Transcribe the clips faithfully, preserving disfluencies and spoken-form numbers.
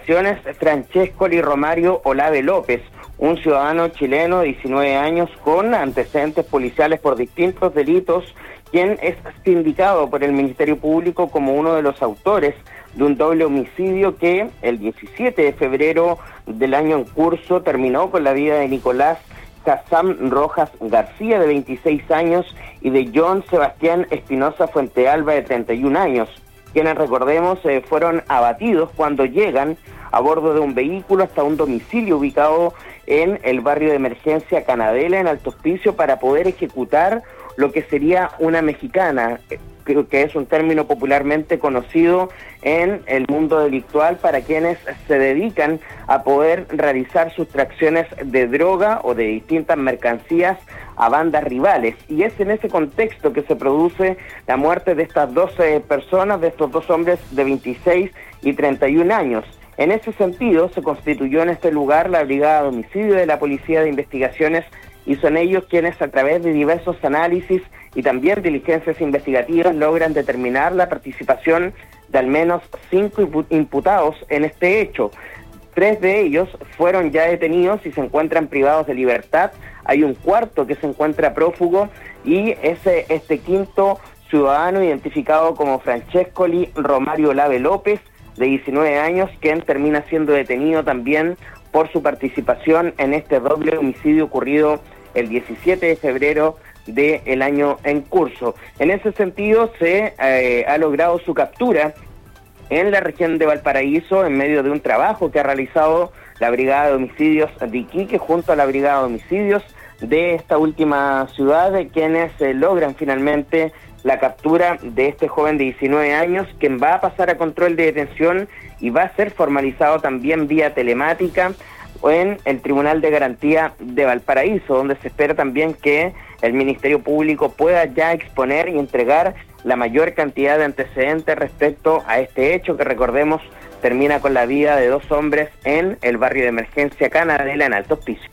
investigaciones Francescoli Romario Olave López, un ciudadano chileno de diecinueve años con antecedentes policiales por distintos delitos, quien es sindicado por el Ministerio Público como uno de los autores de un doble homicidio que el diecisiete de febrero del año en curso terminó con la vida de Nicolás Kazam Rojas García, de veintiséis años, y de John Sebastián Espinosa Fuentealba, de treinta y un años, quienes, recordemos, eh, fueron abatidos cuando llegan a bordo de un vehículo hasta un domicilio ubicado en el barrio de emergencia Canadela, en Alto Hospicio, para poder ejecutar lo que sería una mexicana, que, que es un término popularmente conocido en el mundo delictual para quienes se dedican a poder realizar sustracciones de droga o de distintas mercancías a bandas rivales. Y es en ese contexto que se produce la muerte de estas doce personas, de estos dos hombres de veintiséis y treinta y un años. En ese sentido, se constituyó en este lugar la Brigada de Homicidio de la Policía de Investigaciones, y son ellos quienes, a través de diversos análisis y también diligencias investigativas, logran determinar la participación de al menos cinco imputados en este hecho. Tres de ellos fueron ya detenidos y se encuentran privados de libertad. Hay un cuarto que se encuentra prófugo, y ese, este quinto ciudadano, identificado como Francescoli Romario Olave López, de diecinueve años, quien termina siendo detenido también por su participación en este doble homicidio ocurrido el diecisiete de febrero del año en curso. En ese sentido, se eh, ha logrado su captura en la región de Valparaíso en medio de un trabajo que ha realizado la Brigada de Homicidios de Iquique junto a la Brigada de Homicidios de esta última ciudad, de quienes eh, logran finalmente la captura de este joven de diecinueve años, quien va a pasar a control de detención y va a ser formalizado también vía telemática en el Tribunal de Garantía de Valparaíso, donde se espera también que el Ministerio Público pueda ya exponer y entregar la mayor cantidad de antecedentes respecto a este hecho, que, recordemos, termina con la vida de dos hombres en el barrio de emergencia Canadela, en Alto Hospicio.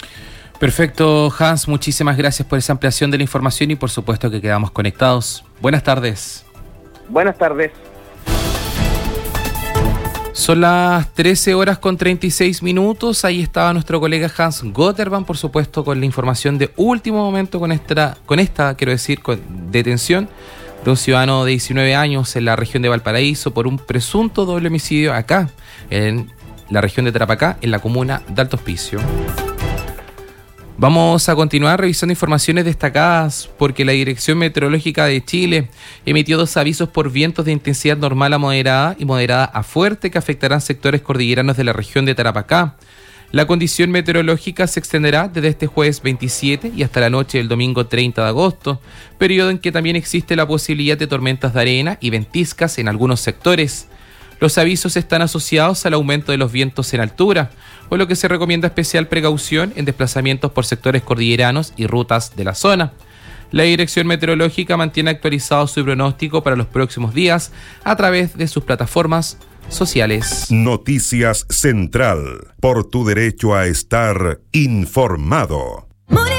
Perfecto, Hans, muchísimas gracias por esa ampliación de la información y por supuesto que quedamos conectados. Buenas tardes. Buenas tardes. Son las trece horas con treinta y seis minutos. Ahí estaba nuestro colega Hans Gotterman, por supuesto, con la información de último momento con esta, con esta, quiero decir, con detención de un ciudadano de diecinueve años en la región de Valparaíso por un presunto doble homicidio acá, en la región de Tarapacá, en la comuna de Alto Hospicio. Vamos a continuar revisando informaciones destacadas porque la Dirección Meteorológica de Chile emitió dos avisos por vientos de intensidad normal a moderada y moderada a fuerte que afectarán sectores cordilleranos de la región de Tarapacá. La condición meteorológica se extenderá desde este jueves veintisiete y hasta la noche del domingo treinta de agosto, periodo en que también existe la posibilidad de tormentas de arena y ventiscas en algunos sectores. Los avisos están asociados al aumento de los vientos en altura, por lo que se recomienda especial precaución en desplazamientos por sectores cordilleranos y rutas de la zona. La Dirección Meteorológica mantiene actualizado su pronóstico para los próximos días a través de sus plataformas sociales. Noticias Central, por tu derecho a estar informado.